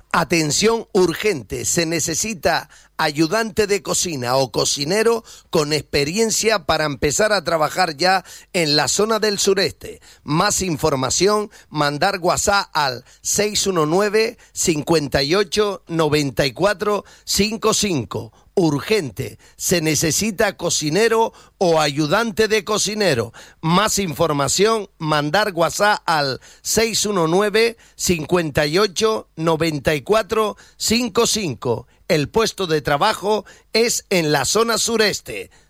Atención urgente, se necesita ayudante de cocina o cocinero con experiencia para empezar a trabajar ya en la zona del sureste. Más información, mandar WhatsApp al 619 58 94 55. Urgente, se necesita cocinero o ayudante de cocinero. Más información, mandar WhatsApp al 619 58 94 55. El puesto de trabajo es en la zona sureste.